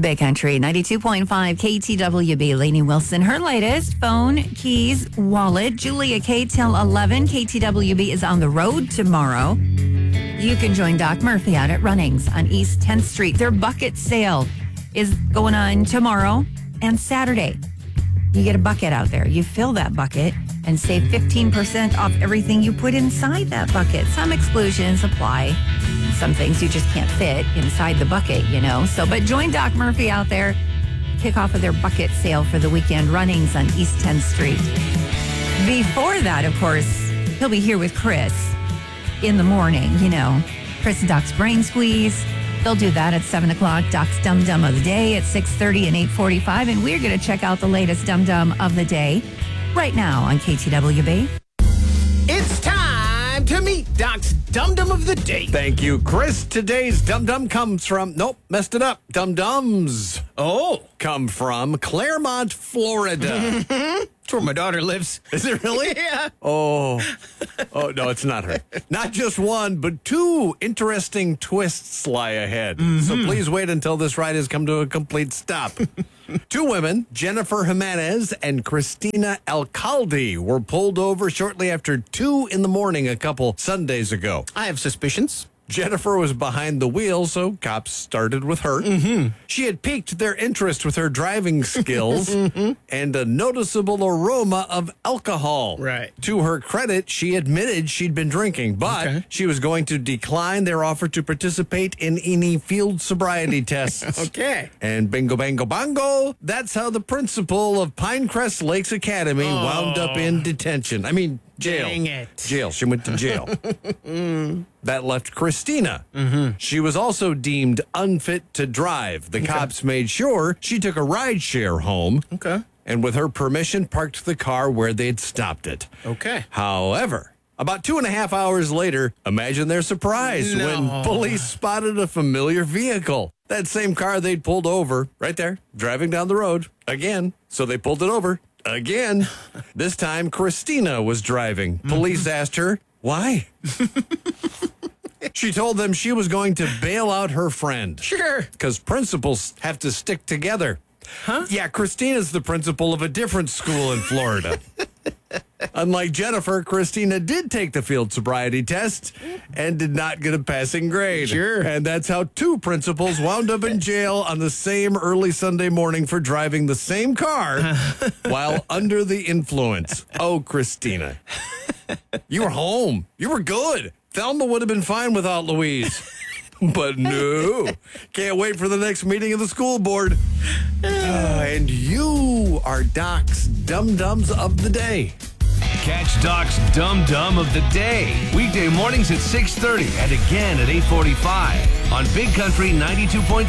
Big Country 92.5 KTWB. Lainey Wilson, her latest phone, keys, wallet. Julia K till 11. KTWB is on the road tomorrow. You can join Doc Murphy out at Runnings on East 10th Street. Their bucket sale is going on tomorrow and Saturday. You get a bucket out there. You fill that bucket and save 15% off everything you put inside that bucket. Some exclusions apply. Some things you just can't fit inside the bucket, So, but join Doc Murphy out there. Kick off of their bucket sale for the weekend. Runnings on East 10th Street. Before that, of course, he'll be here with Chris in the morning, Chris and Doc's Brain Squeeze. They'll do that at 7 o'clock. Doc's Dum Dum of the Day at 6:30 and 8:45. And we're going to check out the latest Dum Dum of the Day right now on KTWB. It's time to meet Doc's Dum Dum of the Day. Thank you, Chris. Today's Dum Dum comes from... Nope, messed it up. Dum Dums. Oh. Come from Claremont, Florida. That's where my daughter lives. Is it really? Yeah. Oh, no, it's not her. Not just one, but two interesting twists lie ahead. So please wait until this ride has come to a complete stop. Two women, Jennifer Jimenez and Christina Alcalde, were pulled over shortly after 2 in the morning a couple Sundays ago. I have suspicions. Jennifer was behind the wheel, so cops started with her. She had piqued their interest with her driving skills and a noticeable aroma of alcohol. Right. To her credit, she admitted she'd been drinking, but she was going to decline their offer to participate in any field sobriety tests. Okay. And bingo, bango, bongo, that's how the principal of Pinecrest Lakes Academy wound up in detention. I mean, jail. Dang it. Jail. She went to jail. That left Christina. She was also deemed unfit to drive. The cops made sure she took a ride share home. Okay. And with her permission, parked the car where they'd stopped it. Okay. However, about 2.5 hours later, imagine their surprise when police spotted a familiar vehicle. That same car they'd pulled over, right there, driving down the road, again. So they pulled it over, again. This time, Christina was driving. Police asked her, why? She told them she was going to bail out her friend. Sure. Because principals have to stick together. Huh? Yeah, Christina's the principal of a different school in Florida. Unlike Jennifer, Christina did take the field sobriety test and did not get a passing grade. Sure. And that's how two principals wound up in jail on the same early Sunday morning for driving the same car while under the influence. Oh, Christina. You were home. You were good. Thelma would have been fine without Louise. But no. Can't wait for the next meeting of the school board. And you are Doc's Dum Dums of the Day. Catch Doc's Dum Dum of the Day. Weekday mornings at 6:30 and again at 8:45 on Big Country 92.5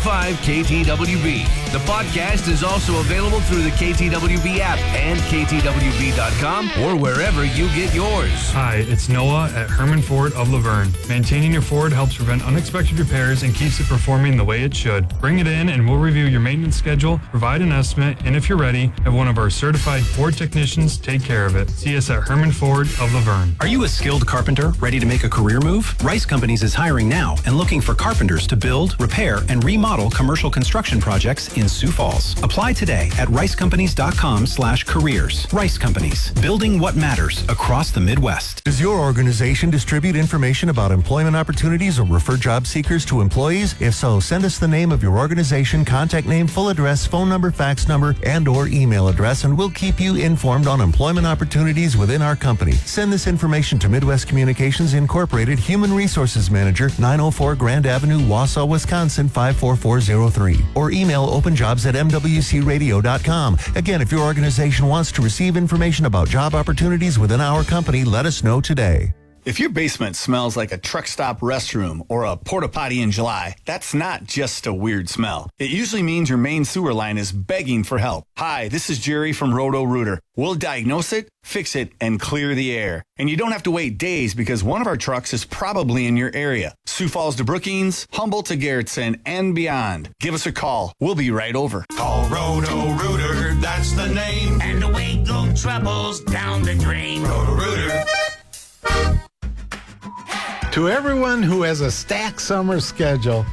KTWB. The podcast is also available through the KTWB app and KTWB.com or wherever you get yours. Hi, it's Noah at Herman Ford of Laverne. Maintaining your Ford helps prevent unexpected repairs and keeps it performing the way it should. Bring it in and we'll review your maintenance schedule, provide an estimate, and if you're ready, have one of our certified Ford technicians take care of it. See us at Herman Ford of Laverne. Are you a skilled carpenter ready to make a career move? Rice Companies is hiring now and looking for carpenters to build, repair, and remodel commercial construction projects in Sioux Falls. Apply today at ricecompanies.com/careers. Rice Companies, building what matters across the Midwest. Does your organization distribute information about employment opportunities or refer job seekers to employees? If so, send us the name of your organization, contact name, full address, phone number, fax number, and or email address, and we'll keep you informed on employment opportunities within our company. Send this information to Midwest Communications Incorporated, Human Resources Manager, 904 Grand Avenue, Wausau, Wisconsin, 54403. Or email openjobs@mwcradio.com. Again, if your organization wants to receive information about job opportunities within our company, let us know today. If your basement smells like a truck stop restroom or a porta potty in July, that's not just a weird smell. It usually means your main sewer line is begging for help. Hi, this is Jerry from Roto-Rooter. We'll diagnose it, fix it, and clear the air. And you don't have to wait days because one of our trucks is probably in your area. Sioux Falls to Brookings, Humboldt to Garrettson, and beyond. Give us a call. We'll be right over. Call Roto-Rooter, that's the name. And away go troubles down the drain. Roto-Rooter. To everyone who has a stacked summer schedule,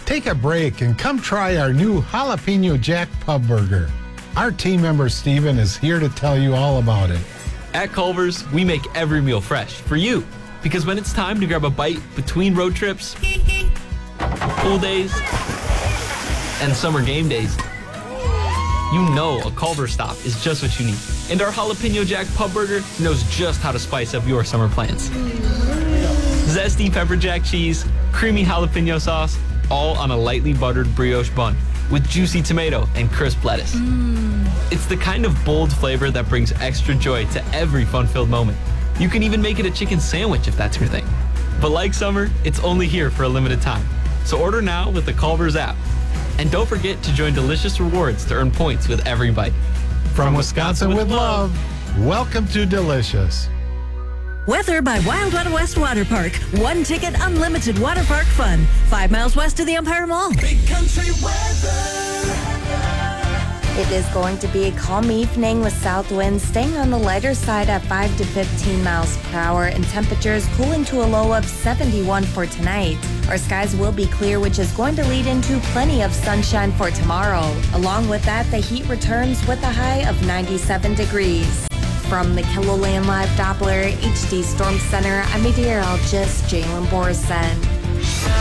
Take a break and come try our new Jalapeno Jack Pub Burger. Our team member Steven is here to tell you all about it. At Culver's, we make every meal fresh for you. Because when it's time to grab a bite between road trips, pool days, and summer game days, you know a Culver's stop is just what you need. And our Jalapeno Jack Pub Burger knows just how to spice up your summer plans. Zesty pepper jack cheese, creamy jalapeno sauce, all on a lightly buttered brioche bun with juicy tomato and crisp lettuce. It's the kind of bold flavor that brings extra joy to every fun-filled moment. You can even make it a chicken sandwich if that's your thing. But like summer, it's only here for a limited time. So order now with the Culver's app. And don't forget to join Delicious Rewards to earn points with every bite. From Wisconsin with love, welcome to Delicious. Weather by Wildwater West Water Park. One ticket, unlimited water park fun. 5 miles west of the Empire Mall. Big country weather. It is going to be a calm evening with south winds staying on the lighter side at 5 to 15 miles per hour and temperatures cooling to a low of 71 for tonight. Our skies will be clear, which is going to lead into plenty of sunshine for tomorrow. Along with that, the heat returns with a high of 97 degrees. From the KELOLAND Live Doppler HD Storm Center, I'm meteorologist Jalen Borson.